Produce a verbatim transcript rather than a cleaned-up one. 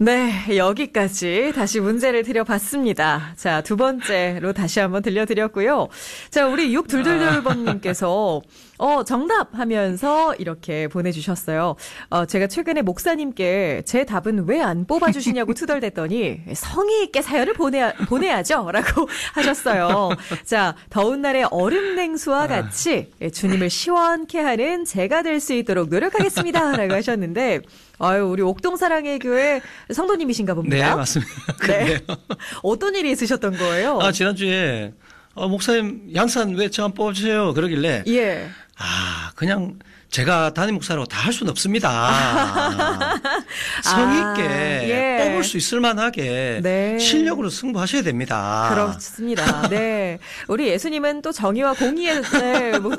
네, 여기까지 다시 문제를 드려봤습니다. 자, 두 번째로 다시 한번 들려드렸고요. 자, 우리 육둘둘둘번님께서 어, 정답 하면서 이렇게 보내주셨어요. 어, 제가 최근에 목사님께 제 답은 왜 안 뽑아주시냐고 투덜댔더니 성의 있게 사연을 보내야, 보내야죠. 라고 하셨어요. 자, 더운 날에 얼음 냉수와 같이 주님을 시원케 하는 제가 될 수 있도록 노력하겠습니다. 라고 하셨는데, 아유, 우리 옥동사랑의 교회 성도님이신가 봅니다. 네, 맞습니다. 네. 어떤 일이 있으셨던 거예요? 아, 지난주에, 어, 목사님, 양산 왜 저 안 뽑아주세요? 그러길래. 예. 아, 그냥 제가 담임 목사라고 다 할 수는 없습니다. 성의 있게 아, 예. 뽑을 수 있을 만하게 네. 실력으로 승부하셔야 됩니다. 그렇습니다. 네. 우리 예수님은 또 정의와 공의의 네, 뭐,